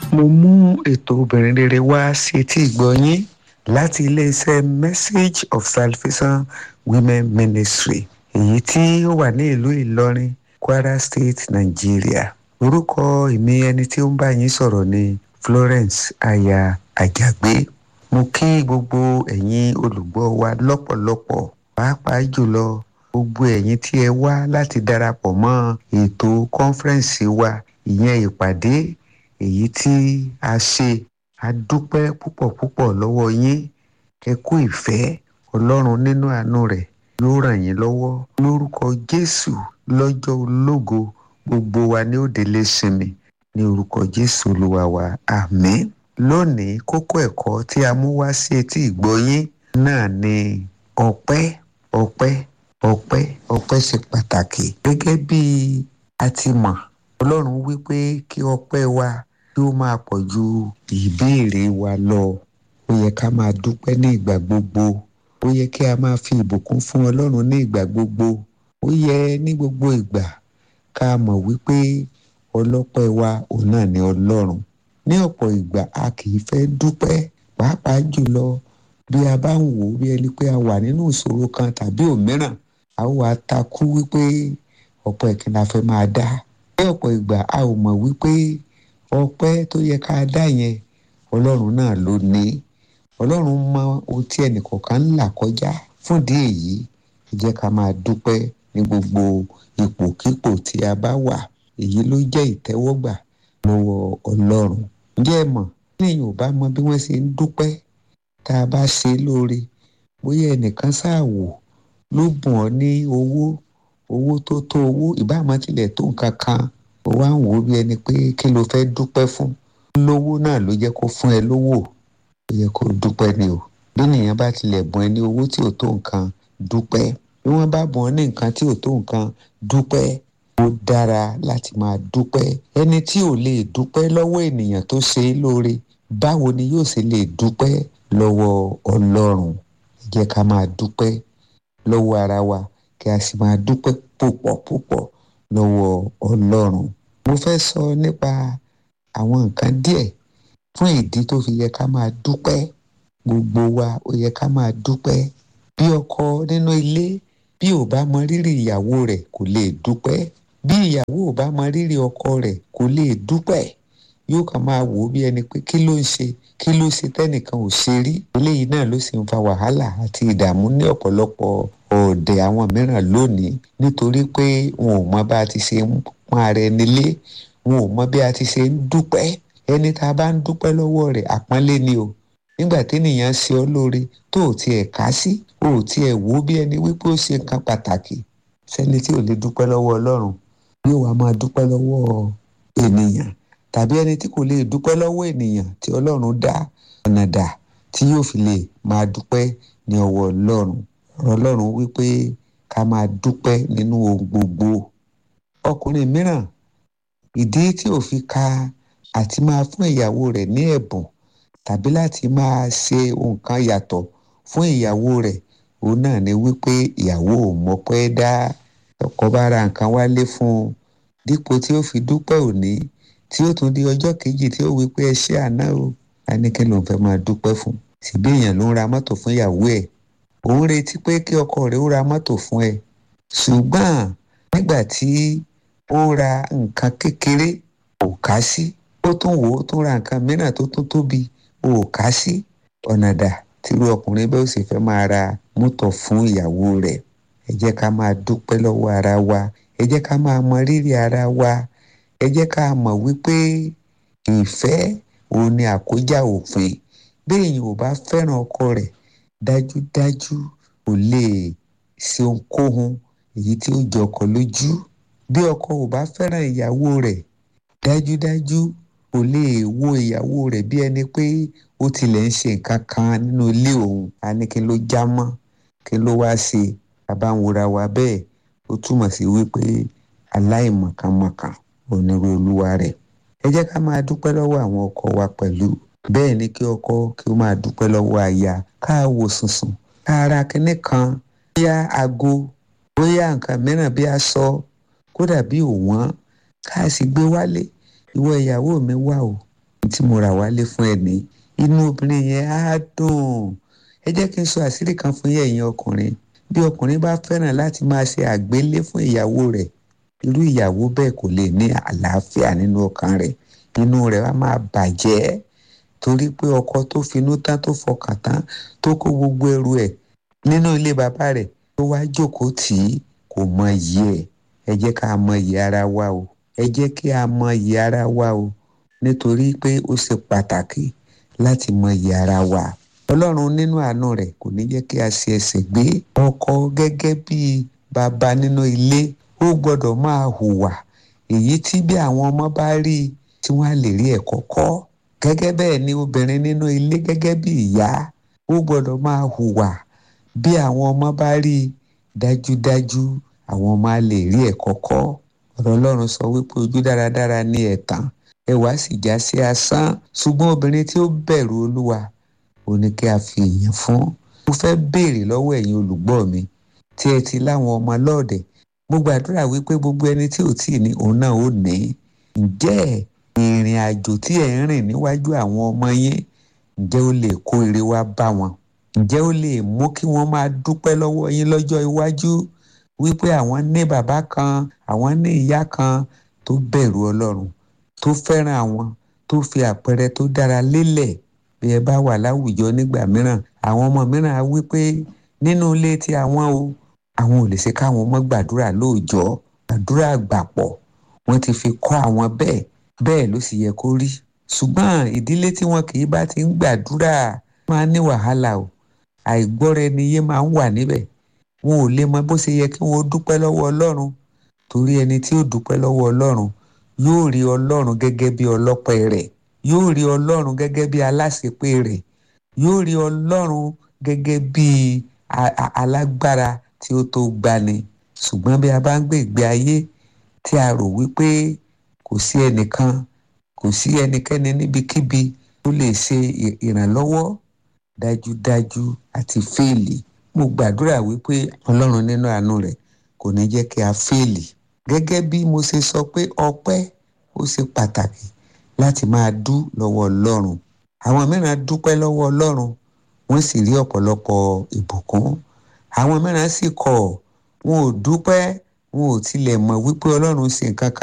Mo mú ètò obìnrin rere wá sí etí ìgbọ́ yín láti iléeṣẹ́ Message of Salvation Women Ministry èyí tí ó wà ní ìlú Ìlọrin, Kwara State, Nigeria. Orúkọ èmi ẹni tí ó ń bá yín sọ̀rọ̀ ni Florence Aya Àjàgbé. Mo kí gbogbo ẹ̀yin olùgbọ́ wa lọ́pọ̀lọpọ̀, pàápàá jùlọ gbogbo ẹ̀yin tí ẹ wá láti darapọ̀ mọ́ ètò kọ́nfẹ́rẹ́nsì wa, ìyẹn ìpàdé èyí tí a ṣe. A dúpẹ́ púpọ̀ lọ́wọ́ yín. Ẹ kú ìfẹ́. Ọlọ́run nínú àánú rẹ̀ yóò ràn yín lọ́wọ́. Lórúkọ Jésù lọ́jọ́ ológo gbogbo wa ní ó délé sinmi ní orúkọ Jésù Olúwa wa. Àmín. Lónìí kókó ẹ̀kọ́ tí a mú wá sí etí ìgbọ́ yín náà ni ọpẹ́. Ọpẹ́ ṣe pàtàkì. Gẹ́gẹ́ bí a ti mọ̀, Ọlọ́run wí pé kí ọpẹ́ wa kí ó máa pọ̀ ju ìbéèrè wa lọ. Ó yẹ ká máa dúpẹ́ ní ìgbà gbogbo. Ó yẹ kí a máa fi ìbùkún fún Ọlọ́run ní ìgbà gbogbo. Ó yẹ ní gbogbo ìgbà ká mọ̀ wípé ọlọ́pẹ́ wa òun náà ni Ọlọ́run. Ní ọ̀pọ̀ ìgbà a kì í fẹ́ dúpẹ́, pàápàá jùlọ bí a bá ń wò ó bí ẹni pé a wà nínú ìṣòro kan tàbí òmíràn. A ó wá takú wípé ọpẹ́ kí la fẹ́ máa dá. Ní ọ̀pọ̀ ìgbà a ò mọ̀ wípé ọpẹ́ tó yẹ ká dá yẹn Ọlọ́run náà ló ní. Ọlọ́run mọ ohun tí ẹnìkọ̀ọ̀kan ń là kọjá. Fún ìdí èyí, ẹ jẹ́ ká máa dúpẹ́ ní gbogbo ipòkípò tí a bá wà. Èyí ló jẹ́ ìtẹ́wọ́gbà lọ́wọ́ Ọlọ́run. Ǹjẹ́ ẹ mọ̀, bí èèyàn ò bá mọ bí wọ́n ṣe ń dúpẹ́ tá a bá ṣe lóore, bóyá ẹnìkan ṣáàwò ló bùn ọ́ ní owó tó tó owó, ìbámu tilẹ̀ tó nǹkan kan, ó wá ń wò ó bí ẹni pé kí ló fẹ́ dúpẹ́ fún. Lówó náà ló jẹ́ kó fún ẹ lówó. Ó yẹ kó dúpẹ́ ni o. Bí ènìyàn bá tilẹ̀ bùn ẹ ní owó tí ò tó nǹkan, dúpẹ́. Bí wọ́n bá bùn ọ́ ní nǹkan tí ò tó nǹkan, dúpẹ́. Ó dára láti máa dúpẹ́. Ẹni tí ò lè dúpẹ́ lọ́wọ́ ènìyàn tó ṣe é lóore, báwo ni yóò ṣe lè dúpẹ́ lọ́wọ́ Ọlọ́run? Ẹ jẹ́ ká máa dúpẹ́ lọ́wọ́ ara wa kí a sì máa dúpẹ́ púpọ̀ lọ́wọ́ Ọlọ́run. Mo fẹ́ sọ nípa àwọn nǹkan díẹ̀ fún ìdí tó fi yẹ ká máa dúpẹ́. Gbogbo wa ó yẹ ká máa dúpẹ́. Bí ọkọ nínú ilé bí ò bá mọ rírì ìyàwó rẹ̀ kò lè dúpẹ́. Bí ìyàwó ò bá mọ rírì ọkọ rẹ̀ kò lè dúpẹ́. Yóò kàn máa wò ó bí ẹni pé kí ló ṣe tẹ́nìkan ò ṣe rí. Eléyìí náà ló sì ń fa wàhálà àti ìdààmú ní ọ̀pọ̀lọpọ̀ ọ̀dẹ̀ àwọn mìíràn lónìí, nítorí pé wọn ò mọ bá a ti ṣe ń pọ́n ara ẹni lé. Wọn ò mọ bí a ti ṣe ń dúpẹ́. Ẹni tá a bá ń dúpẹ́ lọ́wọ́ rẹ̀ àpọ́nlé ni o. Nígbà tí ènìyàn ṣe ọ́ lóore tó ò tiẹ̀ ká sí, ò tiẹ̀ wò ó bí ẹni wípé ó ṣe nǹkan pàtàkì. Sẹ́ni tí ò lè dúpẹ́ lọ́wọ́ Ọlọ́run yóò wá máa dúpẹ́ lọ́wọ́ ènìyàn, tàbí ẹni tí kò lè dúpẹ́ lọ́wọ́ ènìyàn tí Ọlọ́run dá ọ̀nà dà tí yóò fi lè máa dúpẹ́ ní ọwọ́ Ọlọ́run. Ọlọ́run wípé ká máa dúpẹ́ nínú ohun gbogbo. Ọkùnrin mìíràn, ìdí tí ò fi ka àti máa fún ìyàwó rẹ̀ ní ẹ̀bùn tàbí láti máa ṣe nǹkan yàtọ̀ fún ìyàwó rẹ̀, òun náà ni wípé ìyàwó ò mọpẹ́ dá. Ọkọ bá ra nǹkan wálé fún un, dípò tí ó fi dúpẹ́ òní, tí ó tún di ọjọ́ kejì tí ó wípé ẹ ṣé àná o, a ní kí ló ń fẹ́ máa dúpẹ́ fún. Síbí èèyàn ló ń ra mọ́tò fún ìyàwó ẹ̀. Òun retí pé kí ọkọ rẹ̀ ó ra mọ́tò fún ẹ. Ṣùgbọ́n nígbà tí ó ra nǹkan kékeré, ò ká sí. Ó tún wò ó tún ra nǹkan mìíràn tó tún tóbi, ò ká sí. Ọ̀nà dà tírú ọkùnrin bẹ́ẹ̀ ó sì fẹ́ máa ra mọ́tò fún ìyàwó rẹ̀. Ẹ jẹ́ ká máa dúpẹ́ lọ́wọ́ ara wa. Ẹ jẹ́ ká máa mọ rírì ara wa. Ẹ jẹ́ ká mọ̀ wípé ìfẹ́ òun ni àkójá òfin. Bí èèyàn ò bá fẹ́ràn ọkọ rẹ̀, dájúdájú kò lè ṣe ohunkóhun èyí tí ó jọ ọkọ lójú. Bí ọkọ ò bá fẹ́ràn ìyàwó rẹ̀, dájúdájú kò lè wo ìyàwó rẹ̀ bí ẹni pé ó tilẹ̀ ń ṣe nǹkan kan nínú ilé òun. A ní kí ló já mọ́, kí ló wá ṣe. Bàbá ń wòra wa bẹ́ẹ̀, ó túmọ̀ sí wípé aláìmọ̀kànmọ̀kàn onírú olúwa rẹ̀. Ẹ jẹ́ ká máa dúpẹ́ lọ́wọ́ àwọn ọkọ wa pẹ̀lú. Bẹ́ẹ̀ ni kí ọkọ kí ó máa dúpẹ́ lọ́wọ́ aya. Ká wo sùnsùn, ká ra kinní kan, bóyá ago, bóyá nǹkan mìíràn bí aṣọ, kódà bí òwọ́n, ká sì gbé wálé. Ìwọ ìyàwó mi wà o, tí mo rà wálé fún ẹ ní inú obìnrin yẹn á dùn. Ẹ jẹ́ kí n sọ àṣírí kan fún yín ẹ̀yin ọkùnrin. Bí ọkùnrin bá fẹ́ràn láti máa ṣe àgbélé fún ìyàwó rẹ̀, irú ìyàwó bẹ́ẹ̀ kò lè ní àlàáfíà nínú ọkàn rẹ̀. Inú rẹ̀ á máa bàjẹ́ torí pé ọkọ tó finú tán, tó fọkàn tán, tó kó gbogbo ẹrù ẹ̀ nínú ilé bàbá rẹ̀ tó wá jókòó tì í kò mọ iyì ẹ̀. Ẹ jẹ́ ká mọ iyì ara wa o. Ẹ jẹ́ kí a mọ iyì ara wa o, nítorí pé ó ṣe pàtàkì láti mọ iyì ara wa. Ọlọ́run nínú àánú rẹ̀ kò ní jẹ́ kí a ṣe ẹ̀ṣẹ̀ gbé. Ọkọ gẹ́gẹ́ bí bàbá nínú ilé ó gbọ́dọ̀ máa hùwà èyí tí bí àwọn ọmọ bá rí tí wọ́n á lè rí ẹ̀kọ́ kọ́. Gẹ́gẹ́ bẹ́ẹ̀ ni obìnrin nínú ilé gẹ́gẹ́ bí ìyá ó gbọ́dọ̀ máa hùwà bí àwọn ọmọ bá rí dájúdájú àwọn ọmọ á lè rí ẹ̀kọ́ kọ́. Ọ̀rọ̀ Ọlọ́run sọ wípé ojú dáradára ní ẹ̀tàn, ẹwà sì já sí asán. Ṣùgbọ́n obìnrin tí ó bẹ̀rù Olúwa ó ní kí a fi ìyìn fún. Mo fẹ́ béèrè lọ́wọ́ ẹ̀yin olùgbọ́ mi tí ẹ ti láwọn ọmọ lọ́ọ̀dẹ̀. Mo gbàdúrà wípé gbogbo ẹni tí ò tíì ní òun náà ó ní. Ǹjẹ́ ìrìn àjò tí ẹ̀ ń rìn níwájú àwọn ọmọ yín, ǹjẹ́ ó lè kó ire wá bá wọn? Ǹjẹ́ ó lè mú kí wọ́n máa dúpẹ́ lọ́wọ́ yín lọ́jọ́ iwájú wípé àwọn ní bàbá kan, àwọn ní ìyá kan tó bẹ̀rù Ọlọ́run, tó fẹ́ràn àwọn, tó fi àpẹẹrẹ tó dára lélẹ̀? Bí ẹ bá wà láwùjọ nígbà mìíràn, àwọn ọmọ mìíràn á wí pé nínú ilé tí àwọn ò lè ṣe káwọn ọmọ gbàdúrà lóòjọ́, gbàdúrà àgbàpọ̀. Wọ́n ti fi kọ́ àwọn bẹ́ẹ̀ ló sì yẹ kó rí. Ṣùgbọ́n ìdílé tí wọn kì í bá ti ń gbàdúrà máa ní wàhálà o. Àìgbọ́ra-ẹni-yé máa ń wà níbẹ̀. Wọn ò lè mọ bó ṣe yẹ kí wọ́n dúpẹ́ lọ́wọ́ Ọlọ́run, torí ẹni tí ó dúpẹ́ lọ́wọ́ Ọlọ́run yóò rí Ọlọ́run gẹ́gẹ́ bí ọlọ́pẹ́ rẹ̀, yóò rí Ọlọ́run gẹ́gẹ́ bí aláṣepé rẹ̀, yóò rí Ọlọ́run gẹ́gẹ́ bí alágbára tí ó tó gbani. Ṣùgbọ́n bí a bá ń gbé ìgbé ayé tí a rò wípé kò sí ẹnìkan, kò sí ẹnikẹ́ni níbikíbi tó lè ṣe ìrànlọ́wọ́, dájúdájú àti fẹ́ẹ̀lì. Mo gbàdúrà wípé Ọlọ́run nínú àánú rẹ̀ kò ní jẹ́ kí a fẹ́ẹ̀lì. Gẹ́gẹ́ bí mo ṣe sọ pé ọpẹ́ ó ṣe pàtàkì láti máa dú lọ́wọ́ Ọlọ́run. Àwọn mìíràn dúpẹ́ lọ́wọ́ Ọlọ́run, wọ́n sì rí ọ̀pọ̀lọpọ̀ ìbùkún. Àwọn mìíràn sì kọ̀, wọn ò dúpẹ́, wọn ò tilẹ̀ mọ̀ wípé Ọlọ́run ṣe nǹkan kan.